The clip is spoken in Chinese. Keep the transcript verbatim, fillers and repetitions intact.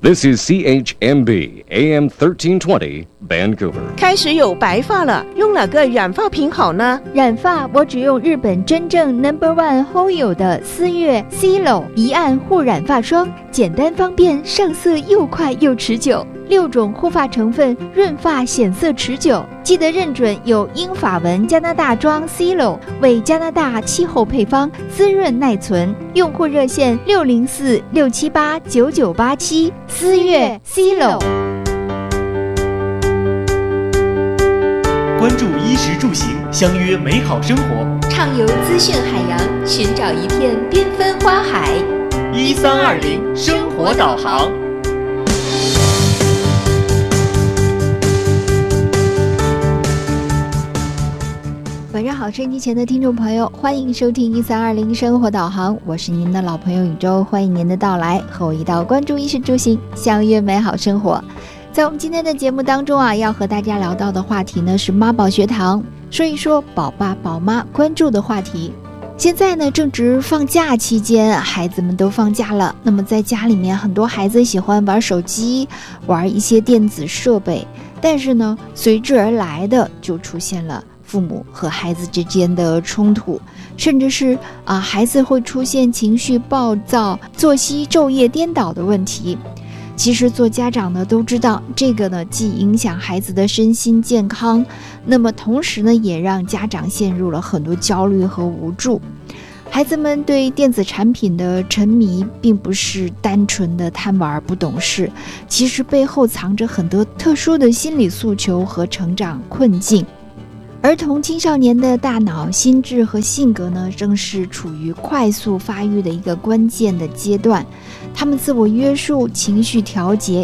This is C H M B A M thirteen twenty Vancouver。 开始有白发了，用哪个染发品好呢？ 染发我只用日本真正 number one Hoyo 的思悦 C L O 一按护染发霜，简单方便，上色又快又持久。六种护发成分，润发显色持久。记得认准有英法文加拿大装 C L O 为加拿大气候配方，滋润耐存。用户热线六零四六七八九九八七，思悦 C L O。 关注衣食住行，相约美好生活。 畅游资讯海洋，寻找一片缤纷花海。 一三二零生活导航。 晚上好，收音机前的听众朋友，欢迎收听一三二零生活导航，我是您的老朋友宇宙，欢迎您的到来，和我一道关注衣食住行，相约美好生活。在我们今天的节目当中啊，要和大家聊到的话题呢是妈宝学堂，说一说宝爸宝妈关注的话题。现在呢正值放假期间，孩子们都放假了，那么在家里面很多孩子喜欢玩手机，玩一些电子设备，但是呢随之而来的就出现了父母和孩子之间的冲突，甚至是啊孩子会出现情绪暴躁、作息昼夜颠倒的问题。其实做家长的都知道，这个呢既影响孩子的身心健康，那么同时呢也让家长陷入了很多焦虑和无助。孩子们对电子产品的沉迷并不是单纯的贪玩不懂事，其实背后藏着很多特殊的心理诉求和成长困境。儿童青少年的大脑、心智和性格呢，正是处于快速发育的一个关键的阶段。他们自我约束、情绪调节